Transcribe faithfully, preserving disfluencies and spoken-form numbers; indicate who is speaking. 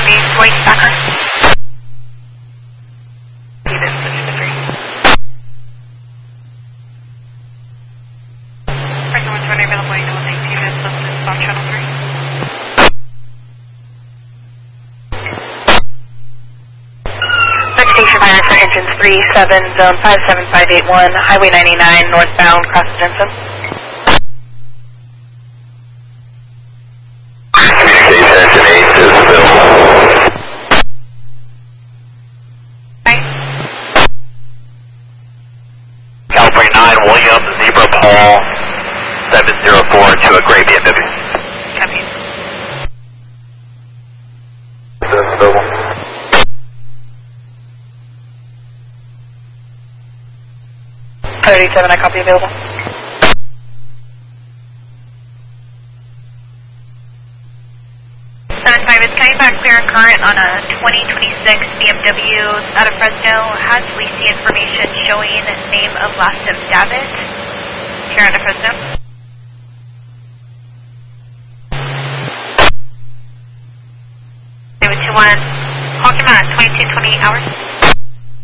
Speaker 1: copy. Wait, backer. Vegetation minor for engines three seven, zone five seven five eight one, Highway ninety-nine, northbound, cross Denson.
Speaker 2: Engine eight is still.
Speaker 1: Right.
Speaker 2: California nine, William, Zebra Paul, seven zero four to a gray B M W.
Speaker 1: Copy. thirty-seven, I copy available. seven five is coming back clear and current on a twenty twenty-six B M W out of Fresno. Has leasing information showing name of last of David here out of Fresno. David two one, call him at twenty-two twenty-eight hours.